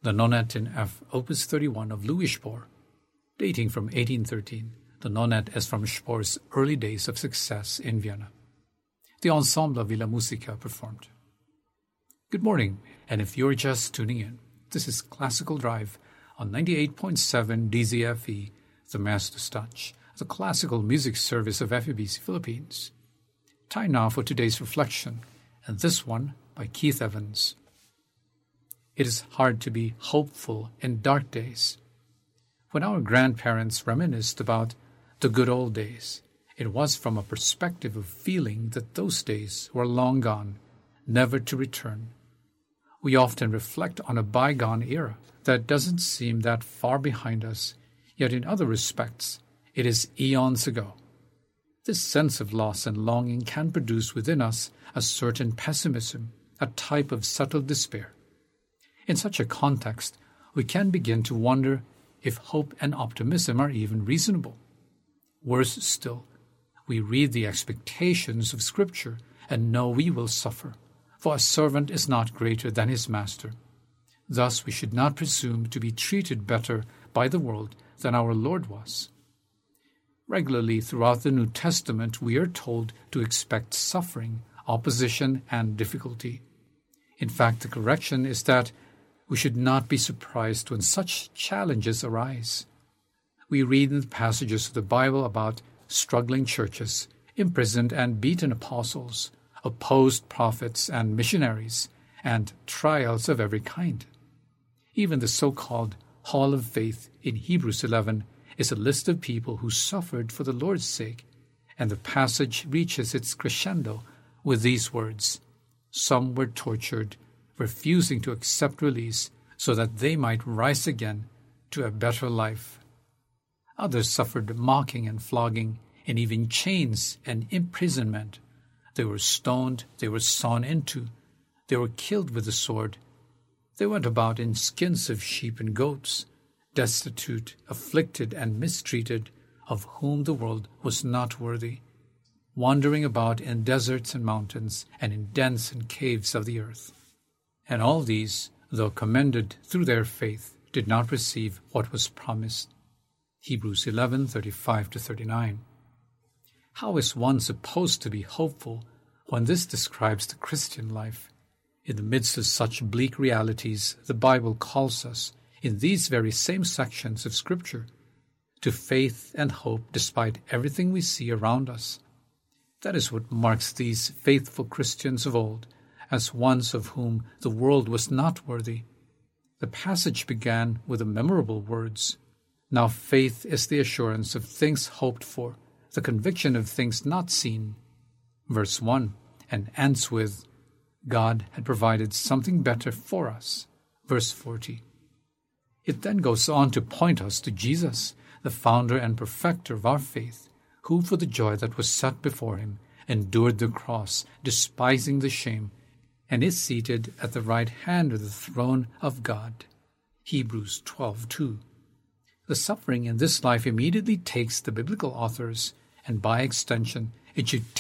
The Nonet in F, Opus 31 of Louis Spohr, dating from 1813. The Nonet is from Spohr's early days of success in Vienna. The Ensemble Villa Musica performed. Good morning, and if you're just tuning in, this is Classical Drive on 98.7 DZFE, the Master's Touch, the classical music service of FEBC Philippines. Time now for today's reflection, and this one by Keith Evans. It is hard to be hopeful in dark days. When our grandparents reminisced about the good old days, it was from a perspective of feeling that those days were long gone, never to return. We often reflect on a bygone era that doesn't seem that far behind us, yet in other respects, it is eons ago. This sense of loss and longing can produce within us a certain pessimism, a type of subtle despair. In such a context, we can begin to wonder if hope and optimism are even reasonable. Worse still, we read the expectations of Scripture and know we will suffer, for a servant is not greater than his master. Thus we should not presume to be treated better by the world than our Lord was. Regularly throughout the New Testament, we are told to expect suffering, opposition, and difficulty. In fact, the correction is that we should not be surprised when such challenges arise. We read in the passages of the Bible about struggling churches, imprisoned and beaten apostles, opposed prophets and missionaries, and trials of every kind. Even the so-called Hall of Faith in Hebrews 11 is a list of people who suffered for the Lord's sake, and the passage reaches its crescendo with these words, "Some were tortured, refusing to accept release so that they might rise again to a better life. Others suffered mocking and flogging, and even chains and imprisonment. They were stoned, they were sawn into, they were killed with the sword. They went about in skins of sheep and goats, destitute, afflicted, and mistreated, of whom the world was not worthy, wandering about in deserts and mountains, and in dens and caves of the earth. And all these, though commended through their faith, did not receive what was promised." Hebrews 11:35-39. How is one supposed to be hopeful when this describes the Christian life? In the midst of such bleak realities, the Bible calls us, in these very same sections of Scripture, to faith and hope despite everything we see around us. That is what marks these faithful Christians of old, as ones of whom the world was not worthy. The passage began with the memorable words, "Now faith is the assurance of things hoped for, the conviction of things not seen." Verse 1, and ends with, "God had provided something better for us." Verse 40. It then goes on to point us to Jesus, the founder and perfecter of our faith, who for the joy that was set before him endured the cross, despising the shame, and is seated at the right hand of the throne of God. Hebrews 12:2. The suffering in this life immediately takes the biblical authors, and by extension, it should